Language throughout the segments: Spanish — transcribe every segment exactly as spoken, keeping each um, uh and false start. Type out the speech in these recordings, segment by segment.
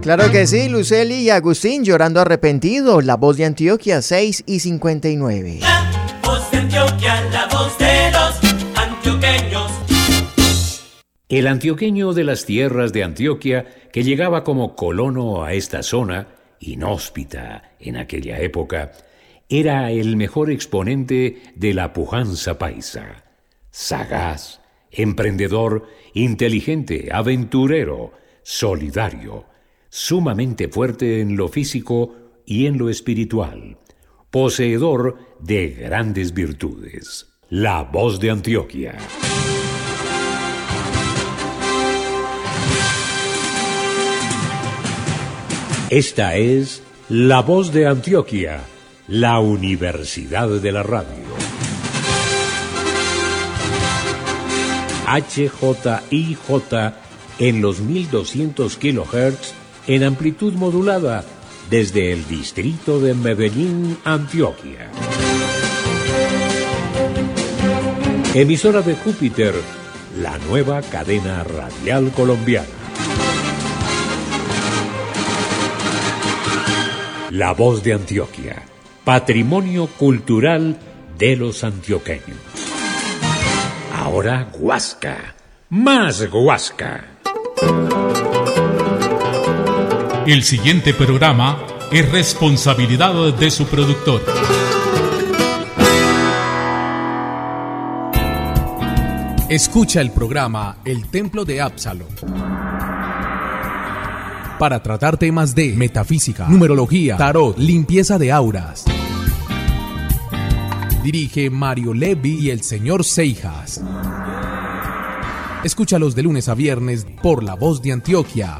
Claro que sí, Luceli y Agustín llorando arrepentidos. La voz de Antioquia, seis y cincuenta y nueve. La voz de Antioquia, la voz de los antioqueños. El antioqueño de las tierras de Antioquia, que llegaba como colono a esta zona, inhóspita en aquella época, era el mejor exponente de la pujanza paisa. Sagaz, emprendedor, inteligente, aventurero, solidario, sumamente fuerte en lo físico y en lo espiritual, poseedor de grandes virtudes. La voz de Antioquia. Esta es La Voz de Antioquia, la Universidad de la Radio. H J I J en los mil doscientos kilohertz en amplitud modulada desde el distrito de Medellín, Antioquia. Emisora de Júpiter, la nueva cadena radial colombiana. La Voz de Antioquia, patrimonio cultural de los antioqueños. Ahora Guasca, más Guasca. El siguiente programa es responsabilidad de su productor. Escucha el programa El Templo de Absalón para tratar temas de metafísica, numerología, tarot, limpieza de auras. Dirige Mario Levi y el señor Seijas. Escúchalos de lunes a viernes por La Voz de Antioquia.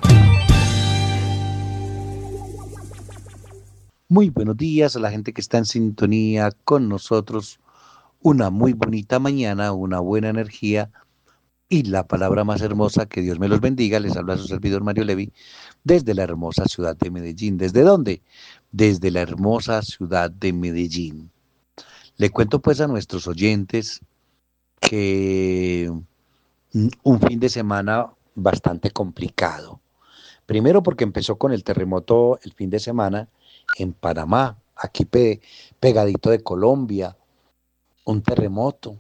Muy buenos días a la gente que está en sintonía con nosotros. Una muy bonita mañana, una buena energía y la palabra más hermosa. Que Dios me los bendiga. Les habla su servidor Mario Levi desde la hermosa ciudad de Medellín. ¿Desde dónde? Desde la hermosa ciudad de Medellín. Le cuento pues a nuestros oyentes que un fin de semana bastante complicado. Primero porque empezó con el terremoto el fin de semana en Panamá, aquí pe- pegadito de Colombia, un terremoto.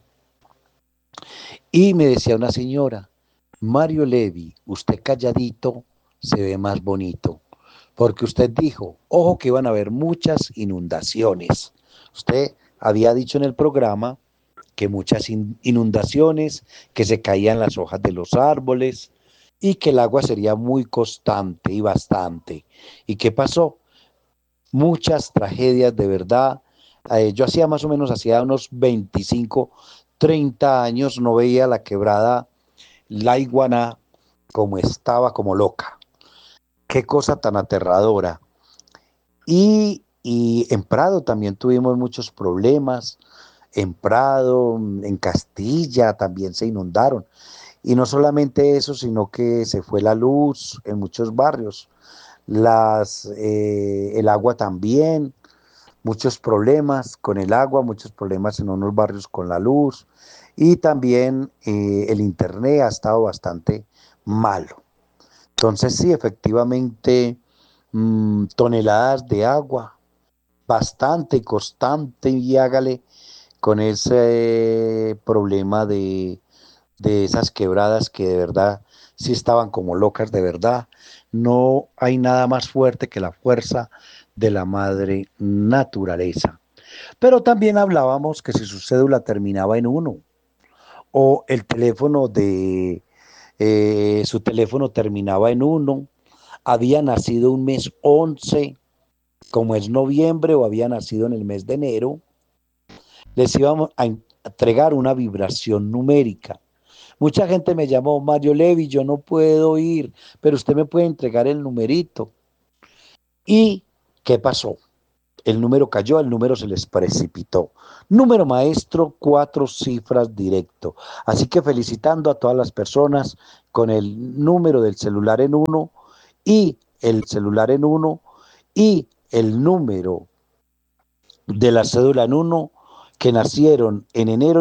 Y me decía una señora, Mario Levi, usted calladito se ve más bonito, porque usted dijo, ojo que iban a haber muchas inundaciones. Usted había dicho en el programa que muchas in- inundaciones, que se caían las hojas de los árboles y que el agua sería muy constante y bastante. ¿Y qué pasó? Muchas tragedias de verdad. Eh, yo hacía más o menos, hacía unos veinticinco, treinta años, no veía la quebrada La Iguaná como estaba, como loca. Qué cosa tan aterradora. Y, y en Prado también tuvimos muchos problemas. En Prado, en Castilla también se inundaron. Y no solamente eso, sino que se fue la luz en muchos barrios. Las, eh, el agua también, muchos problemas con el agua, muchos problemas en unos barrios con la luz. Y también eh, el internet ha estado bastante malo. Entonces sí, efectivamente, mmm, toneladas de agua, bastante constante, y hágale con ese problema de, de esas quebradas que de verdad sí estaban como locas, de verdad. No hay nada más fuerte que la fuerza de la madre naturaleza. Pero también hablábamos que si su cédula terminaba en uno, o el teléfono de eh, su teléfono terminaba en uno, había nacido un mes once, como es noviembre, o había nacido en el mes de enero, les íbamos a entregar una vibración numérica. Mucha gente me llamó, Mario Levi, yo no puedo ir, pero usted me puede entregar el numerito. ¿Y qué pasó? El número cayó, el número se les precipitó. Número maestro, cuatro cifras directo. Así que felicitando a todas las personas con el número del celular en uno y el celular en uno y el número de la cédula en uno, que nacieron en enero